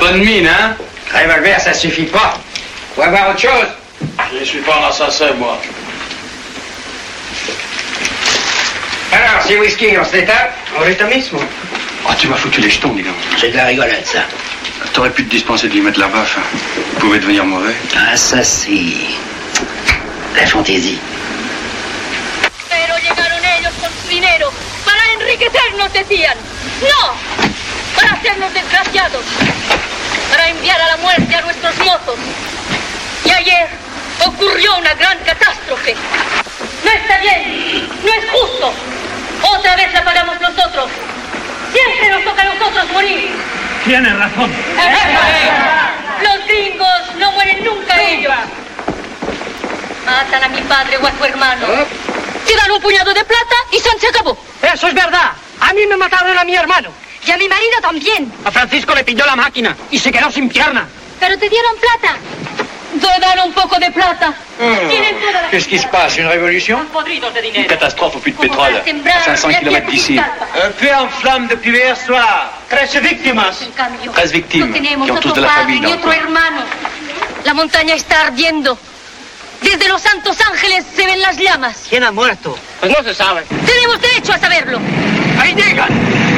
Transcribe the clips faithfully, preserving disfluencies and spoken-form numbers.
bonne mine, hein? Revolver, ça suffit pas. Faut avoir autre chose. Je suis pas un assassin, moi. Alors, si whisky, on se l'étape? Ahorita mismo. Ah, tu m'as foutu les jetons, dis donc. C'est de la rigolade, ça. T'aurais pu te dispenser de lui mettre la baffe. Il pouvait devenir mauvais. Ah, ça, c'est... la fantaisie. Pero llegaron ellos con su dinero para enriquecernos, decían. ¡No! Para hacernos desgraciados. Para enviar a la muerte a nuestros mozos. Y ayer ocurrió una gran catástrofe. No está bien, no es justo. Otra vez la pagamos nosotros. Siempre nos toca a nosotros morir. Tienes razón. Los gringos no mueren nunca ellos. Matan a mi padre o a su hermano. Te dan un puñado de plata y se acabó. Eso es verdad. A mí me mataron a mi hermano. Y a mi marido también. A Francisco le pilló la máquina y se quedó sin pierna. Pero te dieron plata. Te dan un poco de plata. Tienen toda la... Qu'est-ce qui se passe? Une révolution? Podridos de dinero. Une catastrophe au puits de pétrole. À cinq cents kilomètres d'ici. Un feu en flamme depuis hier soir. Trece víctimas. En cambio, treize victimes no tenemos qui ont tous otro de la padre famille ni dans otro le coin. hermano. La montaña está ardiendo. Desde los Santos Ángeles se ven las llamas. ¿Quién ha muerto? Pues no se sabe. Tenemos derecho a saberlo. ¡Ahí llegan!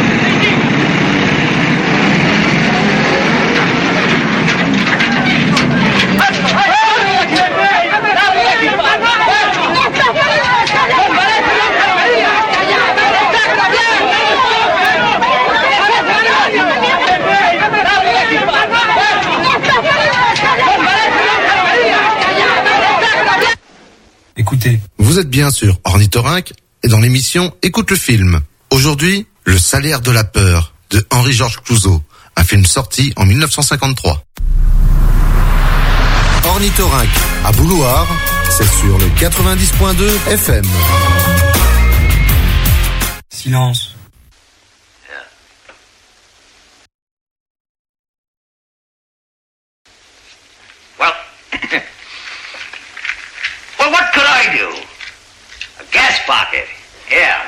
Écoutez, vous êtes bien sur Ornithorynque et dans l'émission Écoute le film. Aujourd'hui, Le salaire de la peur de Henri-Georges Clouzot, un film sorti en dix-neuf cent cinquante-trois. Ornithorynque à Boulouard, c'est sur le quatre-vingt-dix point deux F M. Silence. Well, well, what could I do? A gas pocket, yeah.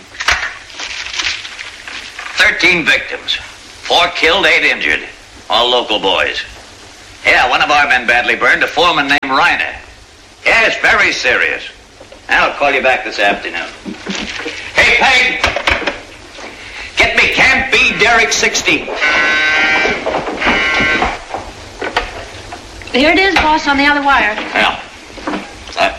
Thirteen victims, four killed, eight injured, all local boys. Yeah, one of our men badly burned, a foreman named Reiner. Yes, very serious. I'll call you back this afternoon. Hey, Peg, get me Camp B, Derrick sixty. Here it is, boss, on the other wire. Yeah. Uh,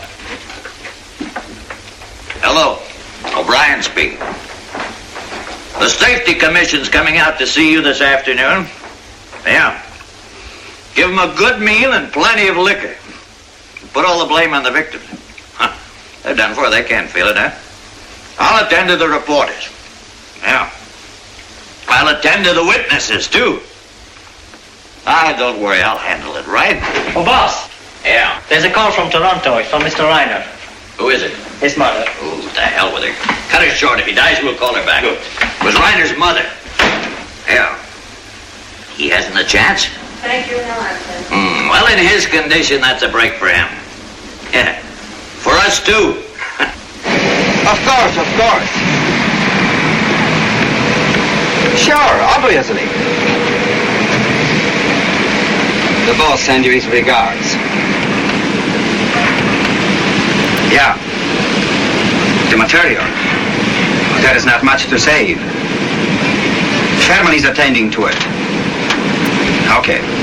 hello. O'Brien speaking. The Safety Commission's coming out to see you this afternoon. Yeah. Give them a good meal and plenty of liquor. Put all the blame on the victims. Huh. They're done for. They can't feel it, huh? I'll attend to the reporters. Yeah. I'll attend to the witnesses, too. Ah, don't worry. I'll handle it, right? Oh, boss. Yeah. There's a call from Toronto. It's from Mister Reiner. Who is it? His mother. Oh, the hell with her. Cut her short. If he dies, we'll call her back. Good. It was Reiner's mother. Yeah. He hasn't a chance? Thank you, no answer. Mm, well, in his condition, that's a break for him. Yeah. For us, too. Of course, of course. Sure, obviously. The boss sends you his regards. Yeah. The material. There is not much to save. Family's attending to it. Okay.